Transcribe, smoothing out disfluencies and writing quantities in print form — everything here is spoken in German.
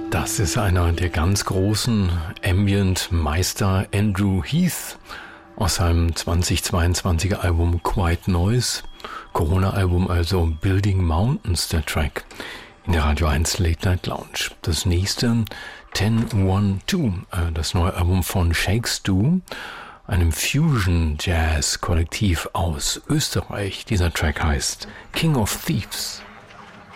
Das ist einer der ganz großen Ambient-Meister, Andrew Heath, aus seinem 2022er Album Quiet Noise, Corona-Album also Building Mountains, der Track in der Radio 1 Late Night Lounge. Das nächste 1012, das neue Album von Shakes Do, einem Fusion-Jazz-Kollektiv aus Österreich. Dieser Track heißt King of Thieves.